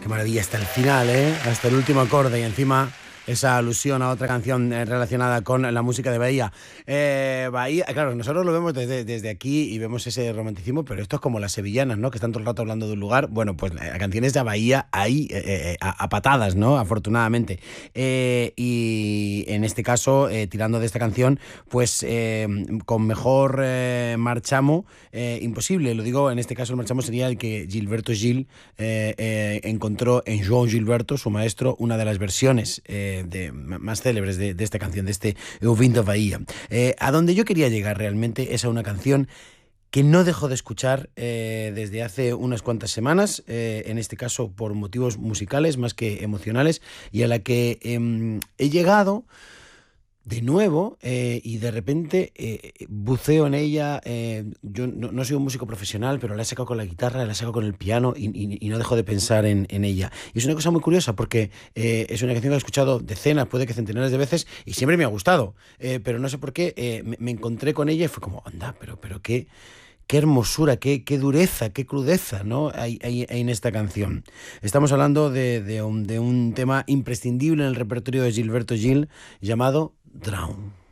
Qué maravilla hasta el final, hasta el último acorde y encima esa alusión a otra canción relacionada con la música de Bahía. Bahía, claro, nosotros lo vemos desde aquí y vemos ese romanticismo, pero esto es como las sevillanas, ¿no? Que están todo el rato hablando de un lugar. Bueno, pues la canción es de Bahía ahí a patadas, ¿no? Afortunadamente. Y en este caso, tirando de esta canción, pues con mejor marchamo imposible. Lo digo, en este caso el marchamo sería el que Gilberto Gil encontró en João Gilberto, su maestro, una de las versiones más célebres de esta canción, de este Eu Vim da Bahía. A donde yo quería llegar realmente es a una canción que no dejo de escuchar desde hace unas cuantas semanas, en este caso por motivos musicales más que emocionales, y a la que he llegado de nuevo y de repente buceo en ella. Yo no soy un músico profesional, pero la he sacado con la guitarra, la he sacado con el piano y no dejo de pensar en ella. Y es una cosa muy curiosa porque es una canción que he escuchado decenas, puede que centenares de veces y siempre me ha gustado, pero no sé por qué me encontré con ella y fue como, anda, pero qué hermosura, qué dureza, qué crudeza, ¿no? Hay en esta canción. Estamos hablando de un tema imprescindible en el repertorio de Gilberto Gil llamado Drown.